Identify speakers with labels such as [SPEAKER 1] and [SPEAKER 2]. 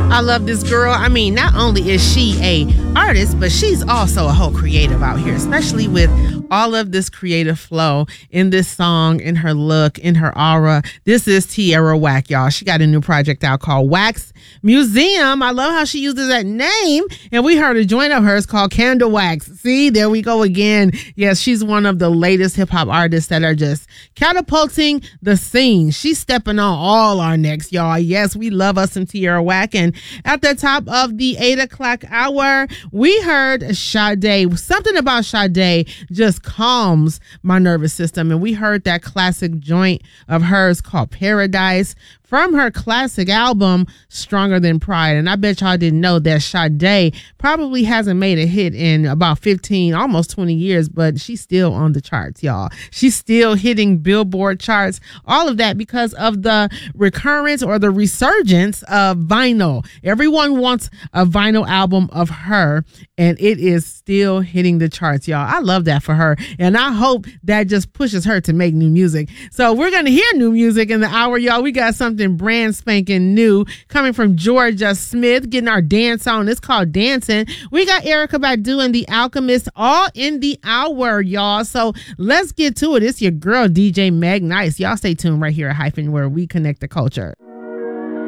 [SPEAKER 1] I love this girl. I mean, not only is she a artist, but she's also a whole creative out here, especially with all of this creative flow in this song, in her look, in her aura. This is Tierra Whack, y'all. She got a new project out called Wax Museum. I love how she uses that name. And we heard a joint of hers called Candle Wax. See, there we go again. Yes, she's one of the latest hip hop artists that are just catapulting the scene. She's stepping on all our necks, y'all. Yes, we love us some Tierra Whack. And at the top of the 8 o'clock hour, we heard Sade. Something about Sade just calms my nervous system. And we heard that classic joint of hers called Paradise from her classic album, Stronger Than Pride. And I bet y'all didn't know that Sade probably hasn't made a hit in about 15, almost 20 years, but she's still on the charts, y'all. She's still hitting Billboard charts. All of that because of the recurrence or the resurgence of vinyl. Everyone wants a vinyl album of her, and it is still hitting the charts, y'all. I love that for her, and I hope that just pushes her to make new music. So we're going to hear new music in the hour, y'all. We got something brand spanking new coming from Georgia Smith, getting our dance on. It's called Dancing. We got Erykah Badu and The Alchemist all in the hour, y'all. So let's get to it. It's your girl, DJ Meg Nice. Y'all stay tuned right here at Hyphen, where we connect the culture.